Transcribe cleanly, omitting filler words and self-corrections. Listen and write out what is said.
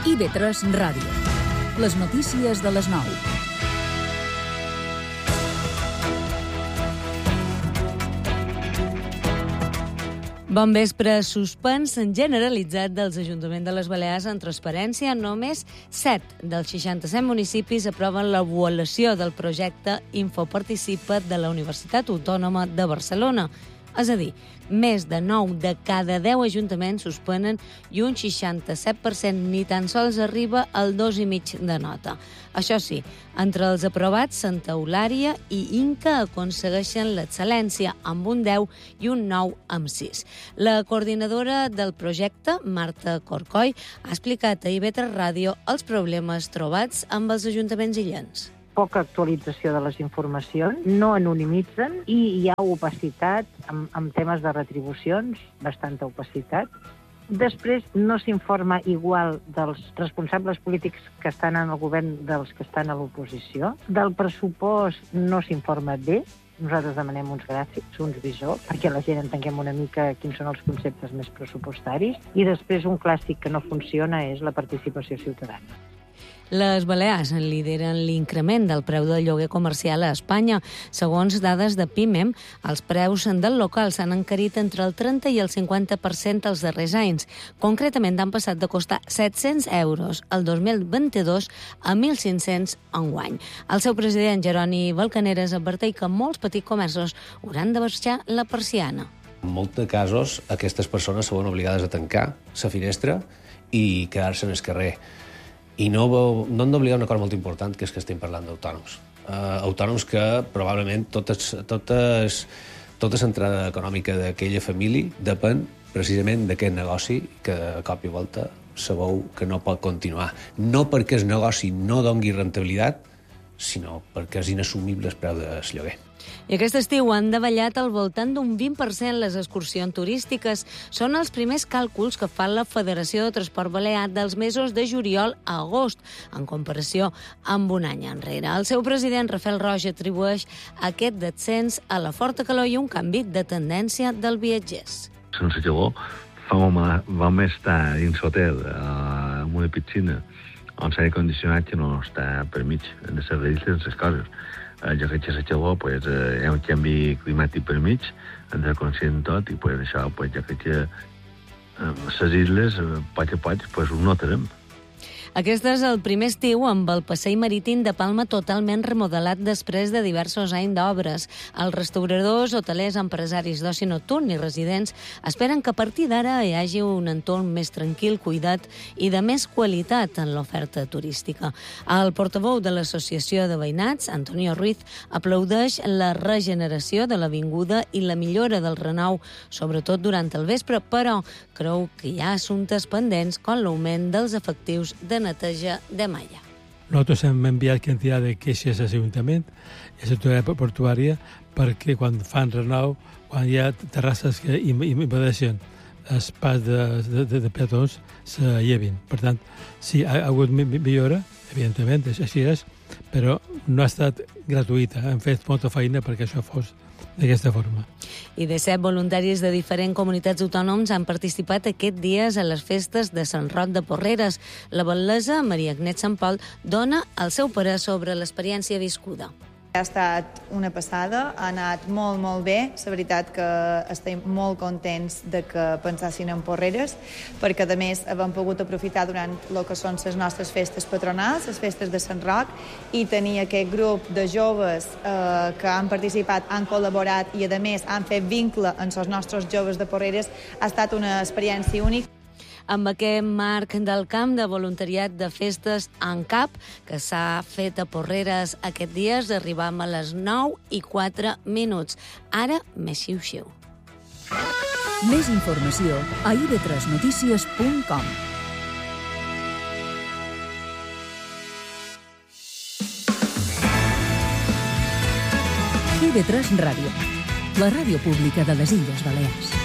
IB3 Ràdio. Les notícies de les 9. Bon vespre. Suspens generalitzat dels Ajuntaments de les Balears en transparència. Només 7 dels 67 municipis aproven l'avaluació del projecte Infoparticipa de la Universitat Autònoma de Barcelona. És a dir, més de 9 de cada 10 ajuntaments suspenen i un 67% ni tan sols arriba al 2,5 de nota. Això sí, entre els aprovats, Santa Eulària i Inca aconsegueixen l'excel·lència amb un 10 i un 9 amb 6. La coordinadora del projecte, Marta Corcoy, ha explicat a IB3 Ràdio els problemes trobats amb els ajuntaments illens. Poca actualització de les informacions, no anonimitzen i hi ha opacitat amb temes de retribucions, bastanta opacitat. Després no s'informa igual dels responsables polítics que estan en el govern dels que estan a l'oposició. Del pressupost no s'informa bé. Nosaltres demanem uns gràfics, uns visors, perquè la gent entenguem una mica quins són els conceptes més pressupostaris. I després un clàssic que no funciona és la participació ciutadana. Les Balears lideren l'increment del preu del lloguer comercial a Espanya. Segons dades de PIMEM, els preus del local s'han encarit entre el 30 i el 50% els darrers anys. Concretament, han passat de costar 700 euros el 2022 a 1.500 enguany. El seu president, Jeroni Balcaneres, adverteix que molts petits comerços hauran de baixar la persiana. En molts casos, aquestes persones seran obligades a tancar la finestra i quedar-se en el carrer. I no hem d'oblidar una cosa molt important, que és que estem parlant d'autònoms. Autònoms que probablement tota l'entrada econòmica d'aquella família depèn precisament d'aquest negoci que a cop i volta sabeu que no pot continuar. No perquè el negoci no doni rendibilitat, sinó perquè és inassumible el preu del lloguer. I aquest estiu han davallat al voltant d'un 20% les excursions turístiques. Són els primers càlculs que fa la Federació de Transport Balear dels mesos de juliol a agost, en comparació amb un any enrere. El seu president, Rafael Roig, atribueix aquest descens a la forta calor i un canvi de tendència dels viatgers. Sense llavor, vam estar dins l'hotel amb una piscina on l'aire condicionat que no està per mig de serveis de les coses. Jo crec que la xalor hi ha un canvi climàtic per mig, hem de conscient tot, i això jo crec que les illes, a poc ho notarem. Aquest és el primer estiu amb el passeig marítim de Palma totalment remodelat després de diversos anys d'obres. Els restauradors, hotelers, empresaris d'oci nocturn i residents esperen que a partir d'ara hi hagi un entorn més tranquil, cuidat i de més qualitat en l'oferta turística. El portaveu de l'Associació de Veïnats, Antonio Ruiz, aplaudeix la regeneració de l'avinguda i la millora del renou, sobretot durant el vespre, però creu que hi ha assumptes pendents com l'augment dels efectius de neteja de malla. Nosotros hem enviat quantitat de queixes a l'Ajuntament i a l'autoritat portuària perquè quan fan renou, quan hi ha terrasses que impedeixen el pas de peatons, se llevin. Per tant, sí, ha hagut millora, evidentment, així és, però no ha estat gratuïta. Hem fet molta feina perquè això fos d'aquesta forma. I 17 voluntaris de diferents comunitats autònoms han participat aquests dies a les festes de Sant Roc de Porreres. La batlessa Maria Agnès Sant Pol dona el seu parer sobre l'experiència viscuda. Ha estat una passada, ha anat molt, molt bé. La veritat que estem molt contents de que pensassin en Porreres, perquè a més hem pogut aprofitar durant el que són les nostres festes patronals, les festes de Sant Roc, i tenir aquest grup de joves que han participat, han col·laborat i a més han fet vincle amb els nostres joves de Porreres. Ha estat una experiència única. Amb aquest marc del camp de voluntariat de festes en cap que s'ha fet a Porreres aquests dies, arribam a les 9:04. Ara, més xiu-xiu. Més informació a ib3notícies.com. IB3 Ràdio, la ràdio pública de les Illes Balears.